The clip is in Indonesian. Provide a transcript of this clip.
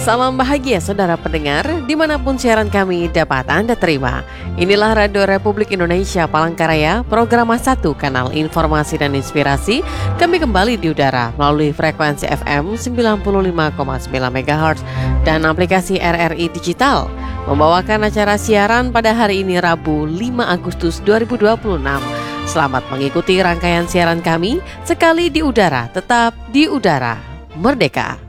Salam bahagia saudara pendengar, dimanapun siaran kami dapat Anda terima. Inilah Radio Republik Indonesia Palangkaraya, program 1 Kanal Informasi dan Inspirasi. Kami kembali di udara melalui frekuensi FM 95,9 MHz dan aplikasi RRI Digital. Membawakan acara siaran pada hari ini Rabu 5 Agustus 2026. Selamat mengikuti rangkaian siaran kami, sekali di udara, tetap di udara. Merdeka!